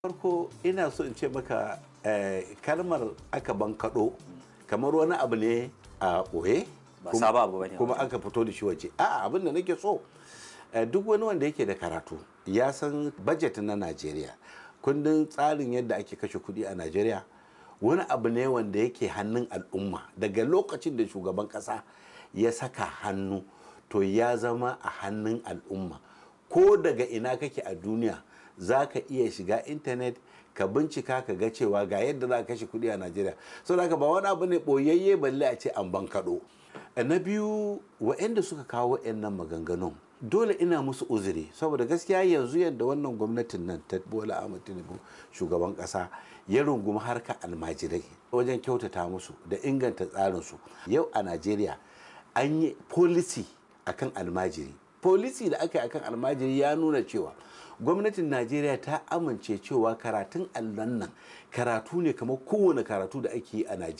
Farko ina so in ce maka kalmar aka bankaɗo kamar wani abu ne a ɓoye ba saba abu bane kuma aka fito da shi waje. A'a, abin da nake so duk wani wanda yake da karatu ya san budget na Najeriya, kundin tsarin yadda ake kashe kuɗi a Najeriya wani abu ne wanda yake hannun al'umma. Daga lokacin da shugaban ƙasa ya saka hannu to ya zama a hannun al'umma. Ko daga ina kake a duniya za ka iya shiga intanet ka bincika ka ga cewa ga yadda za ka kashe kuɗi a Najeriya. Saboda haka ba wani abu ne ɓoyayye balle a ce an bankaɗo. Na biyu, waɗanda suka kawo waɗannan maganganun dole ina musu uzuri saboda gaskiya yanzu yadda wannan gwamnatin nan ta Bola Ahmed Tinubu shugaban ƙasa ya rungumi harkar almajirai wajen kyautata musu da inganta tsarinsu. Yau a Najeriya an yi policy akan almajiri. Policy da aka yi akan almajiri ya nuna cewa gwamnatin Najeriya ta amince cewa karatun allon nan karatu ne kamar kowane karatu da ake yi a Najeriya.